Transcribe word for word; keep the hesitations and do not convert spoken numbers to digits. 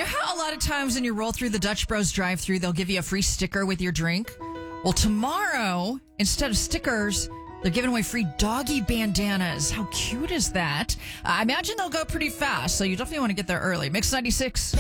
know how a lot of times when you roll through the Dutch Bros drive-thru, they'll give you a free sticker with your drink? Well, tomorrow, instead of stickers, they're giving away free doggy bandanas. How cute is that? I imagine they'll go pretty fast, so you definitely want to get there early. Mix ninety-six.